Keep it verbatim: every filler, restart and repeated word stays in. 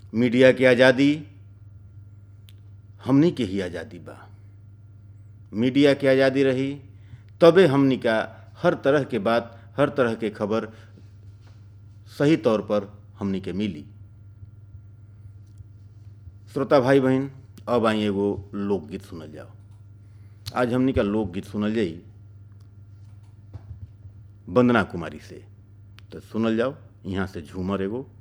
Media की आज़ादी हमनी के ही आज़ादी बा। मीडिया की आज़ादी रही तबे हमनी का हर तरह के बात, हर तरह के खबर सही तौर पर हमनी के मिली। श्रोता भाई बहन, अब आई एगो लोकगीत सुनल जाओ। आज हमनी का लोकगीत सुनल जाई वंदना कुमारी से, तो सुनल जाओ यहाँ से झूमर एगो।